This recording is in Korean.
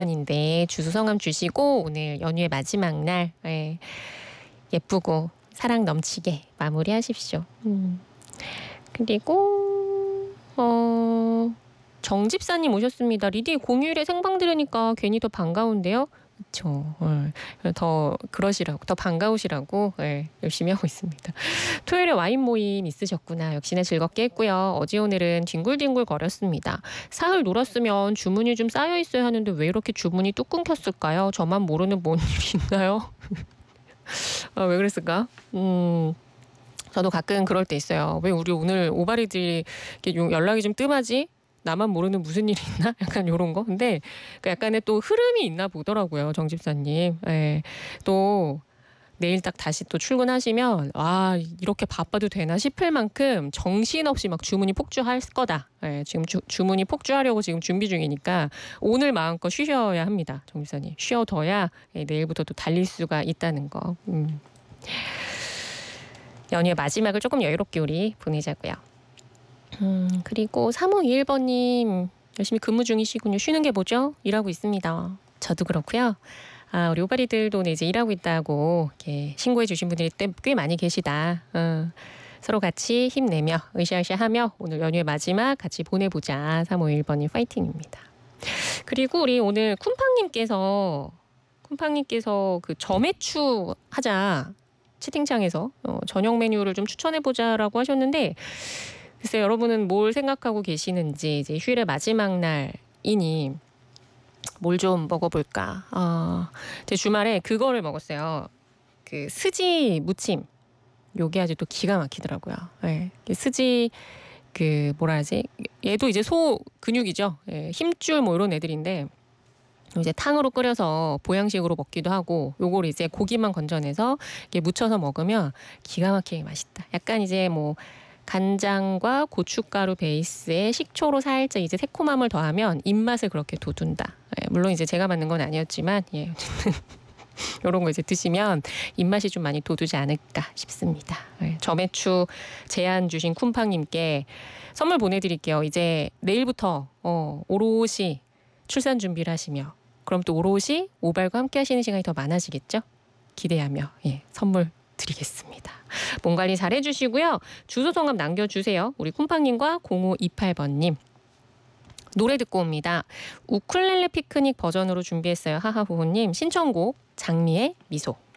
인데 주소 성함 주시고 오늘 연휴의 마지막 날 예쁘고 사랑 넘치게 마무리하십시오. 그리고 정집사님 오셨습니다. 리디 공휴일에 생방 들으니까 괜히 더 반가운데요. 그렇죠. 더 그러시라고, 더 반가우시라고 열심히 하고 있습니다. 토요일에 와인 모임 있으셨구나. 역시나 즐겁게 했고요. 어제 오늘은 뒹굴뒹굴 거렸습니다. 사흘 놀았으면 주문이 좀 쌓여 있어야 하는데 왜 이렇게 주문이 뚝 끊겼을까요? 저만 모르는 뭔 일이 있나요? 왜 그랬을까? 저도 가끔 그럴 때 있어요. 왜 우리 오늘 오바리들이 이렇게 연락이 좀 뜸하지? 나만 모르는 무슨 일이 있나? 약간 요런 거. 근데 그 약간의 또 흐름이 있나 보더라고요. 정 집사님. 또 내일 딱 다시 또 출근하시면 이렇게 바빠도 되나 싶을 만큼 정신없이 막 주문이 폭주할 거다. 지금 주문이 폭주하려고 지금 준비 중이니까 오늘 마음껏 쉬셔야 합니다. 정 집사님. 쉬어둬야 내일부터 또 달릴 수가 있다는 거. 연휴의 마지막을 조금 여유롭게 우리 보내자고요. 그리고 3521번님 열심히 근무 중이시군요. 쉬는 게 뭐죠? 일하고 있습니다. 저도 그렇고요. 우리 오바리들도 이제 일하고 있다고 이렇게 신고해 주신 분들이 꽤 많이 계시다. 서로 같이 힘내며 으쌰으쌰하며 오늘 연휴의 마지막 같이 보내보자. 3521번님 파이팅입니다. 그리고 우리 오늘 쿤팡님께서 그 점액추 하자. 채팅창에서 저녁 메뉴를 좀 추천해보자라고 하셨는데 글쎄 여러분은 뭘 생각하고 계시는지 이제 휴일의 마지막 날이니 뭘 좀 먹어볼까. 제 주말에 그거를 먹었어요. 그 스지 무침. 요게 아주 또 기가 막히더라고요. 스지 뭐라 하지? 얘도 이제 소 근육이죠. 힘줄 뭐 이런 애들인데 이제 탕으로 끓여서 보양식으로 먹기도 하고 요걸 이제 고기만 건져내서 이렇게 무쳐서 먹으면 기가 막히게 맛있다. 약간 이제 뭐 간장과 고춧가루 베이스에 식초로 살짝 이제 새콤함을 더하면 입맛을 그렇게 돋운다. 물론 이제 제가 만든 건 아니었지만 어쨌든 이런 거 이제 드시면 입맛이 좀 많이 돋우지 않을까 싶습니다. 점액추 제안 주신 쿤팡님께 선물 보내드릴게요. 이제 내일부터 오롯이 출산 준비를 하시며 그럼 또 오롯이 오발과 함께 하시는 시간이 더 많아지겠죠? 기대하며 선물 드리겠습니다. 몸 관리 잘 해주시고요. 주소 성함 남겨주세요. 우리 쿤팡님과 0528번님. 노래 듣고 옵니다. 우쿨렐레 피크닉 버전으로 준비했어요. 하하호호님 신청곡 장미의 미소.